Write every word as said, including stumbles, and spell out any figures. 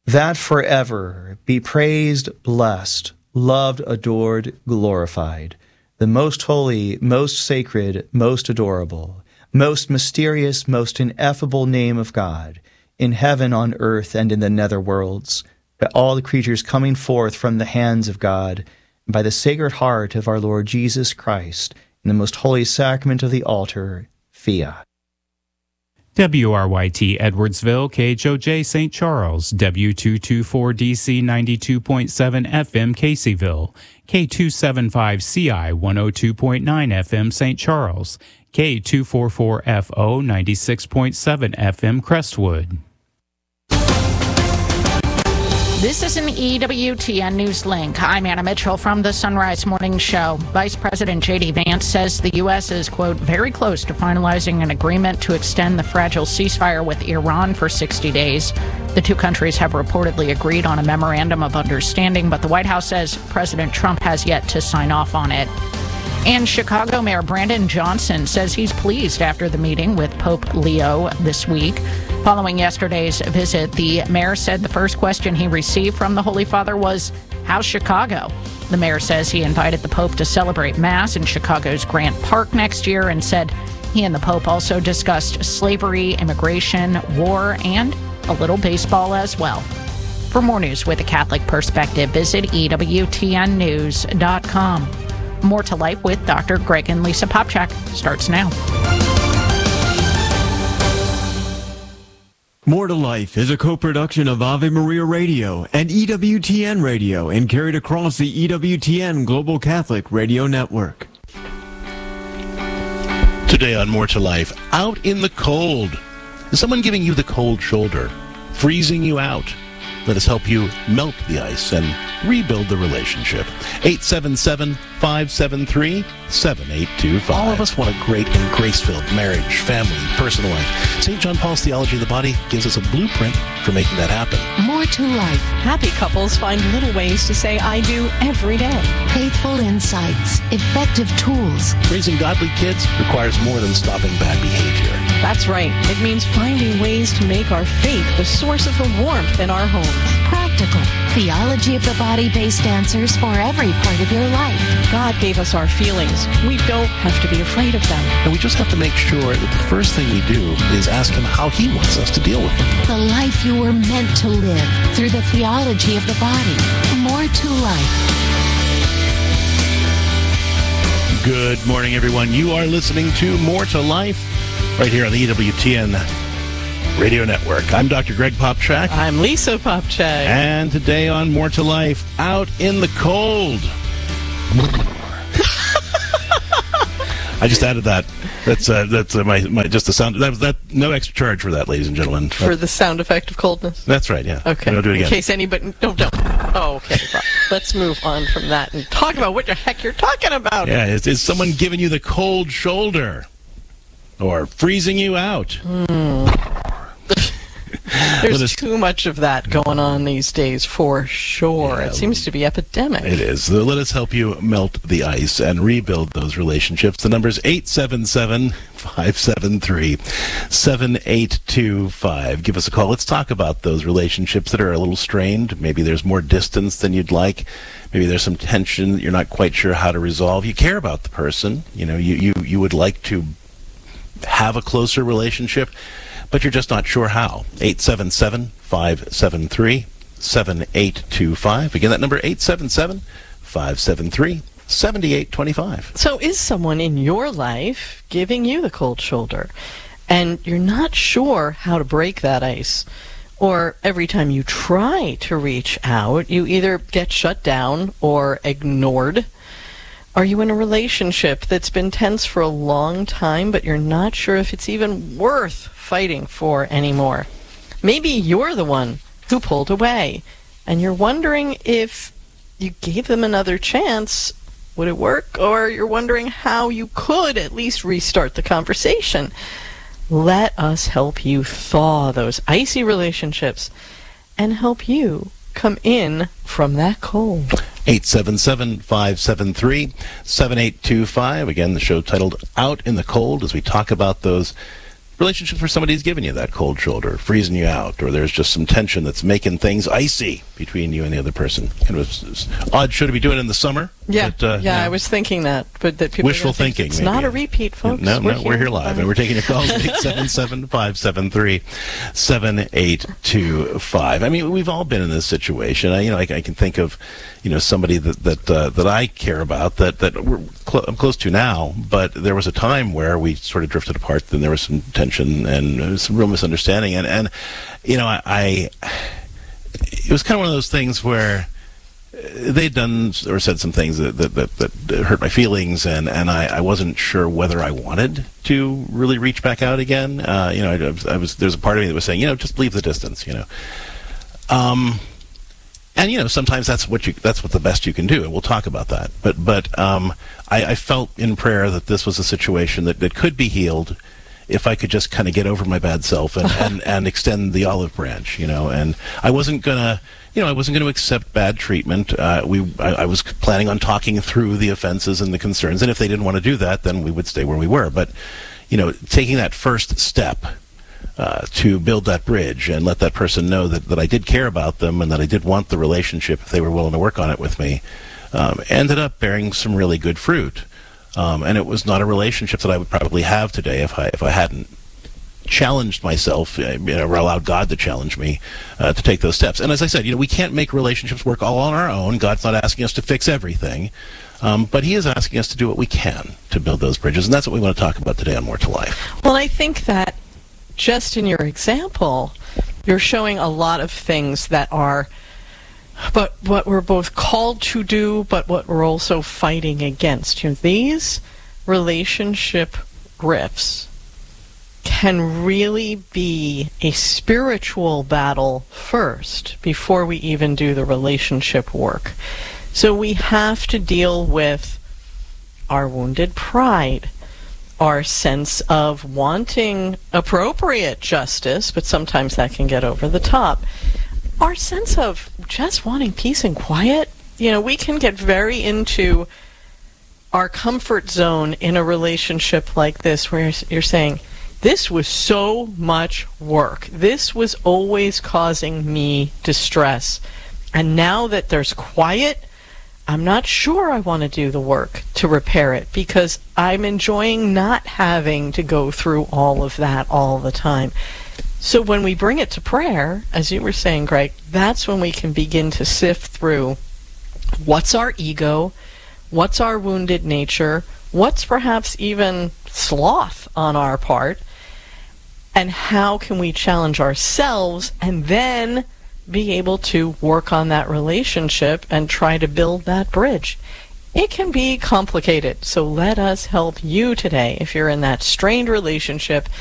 that forever be praised, blessed, loved, adored, glorified, the most holy, most sacred, most adorable, most mysterious, most ineffable name of God, in heaven, on earth, and in the nether worlds, by all the creatures coming forth from the hands of God, and by the Sacred Heart of our Lord Jesus Christ, in the most holy sacrament of the altar, fiat. W R Y T Edwardsville, K H O J Saint Charles, W two twenty-four D C ninety-two point seven F M Caseyville, K two seventy-five C I one oh two point nine F M Saint Charles, K two forty-four F O ninety-six point seven F M Crestwood. This is an E W T N News Link. I'm Anna Mitchell from the Sunrise Morning Show. Vice President J D Vance says the U S is, quote, very close to finalizing an agreement to extend the fragile ceasefire with Iran for sixty days. The two countries have reportedly agreed on a memorandum of understanding, but the White House says President Trump has yet to sign off on it. And Chicago Mayor Brandon Johnson says he's pleased after the meeting with Pope Leo this week. Following yesterday's visit, the mayor said the first question he received from the Holy Father was, "How's Chicago?" The mayor says he invited the Pope to celebrate Mass in Chicago's Grant Park next year and said he and the Pope also discussed slavery, immigration, war, and a little baseball as well. For more news with a Catholic perspective, visit E W T N news dot com. More to Life with Doctor Greg and Lisa Popchak starts now. More to Life is a co-production of Ave Maria Radio and E W T N Radio and carried across the E W T N Global Catholic Radio Network. Today on More to Life, out in the cold. Is someone giving you the cold shoulder, freezing you out? Let us help you melt the ice and rebuild the relationship. eight seven seven, five seven three, seven eight two five. All of us want a great and grace-filled marriage, family, personal life. Saint John Paul's Theology of the Body gives us a blueprint for making that happen. More to Life. Happy couples find little ways to say I do every day. Faithful insights. Effective tools. Raising godly kids requires more than stopping bad behavior. That's right. It means finding ways to make our faith the source of the warmth in our homes. Practical. Theology of the Body-based answers for every part of your life. God gave us our feelings. We don't have to be afraid of them. And we just have to make sure that the first thing we do is ask Him how He wants us to deal with them. The life you were meant to live through the theology of the body. More to Life. Good morning, everyone. You are listening to More to Life right here on the E W T N Radio Network. I'm Doctor Greg Popchak. I'm Lisa Popchak. And today on More to Life, out in the cold. I just added that. That's uh, that's uh, my, my just the sound. That was that. No extra charge for that, ladies and gentlemen. For the sound effect of coldness. That's right. Yeah. Okay. I'll do it again. In case anybody. No, don't. Oh, okay. Let's move on from that and talk about what the heck you're talking about. Yeah. Is, is someone giving you the cold shoulder, or freezing you out? Mm. There's too much of that going on these days, for sure. Yeah, it seems to be epidemic. It is. So let us help you melt the ice and rebuild those relationships. The number is eight seven seven, five seven three, seven eight two five. Give us a call. Let's talk about those relationships that are a little strained. Maybe there's more distance than you'd like. Maybe there's some tension that you're not quite sure how to resolve. You care about the person. You know, you, you, you would like to have a closer relationship, but you're just not sure how. eight seven seven, five seven three, seven eight two five. Again, that number, eight seven seven, five seven three, seven eight two five. So is someone in your life giving you the cold shoulder, and you're not sure how to break that ice? Or every time you try to reach out, you either get shut down or ignored? Are you in a relationship that's been tense for a long time, but you're not sure if it's even worth fighting for anymore? Maybe you're the one who pulled away, and you're wondering if you gave them another chance, would it work? Or you're wondering how you could at least restart the conversation. Let us help you thaw those icy relationships and help you come in from that cold. eight seven seven, five seven three, seven eight two five. Again, the show titled Out in the Cold, as we talk about those relationships where somebody's giving you that cold shoulder, freezing you out, or there's just some tension that's making things icy between you and the other person. Kind of a, odd show to be doing in the summer. Yeah, but, uh, yeah, yeah, I was thinking that, but that people wishful think thinking. It's maybe. not a repeat, folks. No, we're no, here. we're here live, and we're taking your calls at eight seven seven, five seven three, seven eight two five. I mean, we've all been in this situation. I, you know, I, I can think of, you know, somebody that that uh, that I care about that that we're cl- I'm close to now. But there was a time where we sort of drifted apart. Then there was some tension and some real misunderstanding, and and you know, I, I it was kind of one of those things where they'd done or said some things that that, that, that hurt my feelings, and, and I, I wasn't sure whether I wanted to really reach back out again. Uh, you know, I, I was there's a part of me that was saying, you know, just leave the distance. You know, um, and you know, sometimes that's what you that's what the best you can do, and we'll talk about that. But but um, I, I felt in prayer that this was a situation that, that could be healed if I could just kind of get over my bad self and, and, and extend the olive branch, you know. And I wasn't gonna, you know, I wasn't going to accept bad treatment. Uh, we, I, I was planning on talking through the offenses and the concerns, and if they didn't want to do that, then we would stay where we were. But, you know, taking that first step uh, to build that bridge and let that person know that, that I did care about them and that I did want the relationship if they were willing to work on it with me, um, ended up bearing some really good fruit. Um, and it was not a relationship that I would probably have today if I if I hadn't challenged myself, you know, or allowed God to challenge me uh, to take those steps. And as I said, you know, we can't make relationships work all on our own. God's not asking us to fix everything, um, but He is asking us to do what we can to build those bridges, and that's what we want to talk about today on More to Life. Well, I think that just in your example, you're showing a lot of things that are but what we're both called to do, but what we're also fighting against. You know, these relationship rifts can really be a spiritual battle first before we even do the relationship work. So we have to deal with our wounded pride, our sense of wanting appropriate justice, but sometimes that can get over the top. Our sense of just wanting peace and quiet. You know, we can get very into our comfort zone in a relationship like this where you're saying, this was so much work. This was always causing me distress. And now that there's quiet, I'm not sure I want to do the work to repair it because I'm enjoying not having to go through all of that all the time. So when we bring it to prayer, as you were saying, Greg, that's when we can begin to sift through what's our ego, what's our wounded nature, what's perhaps even sloth on our part, and how can we challenge ourselves and then be able to work on that relationship and try to build that bridge. It can be complicated, so let us help you today if you're in that strained relationship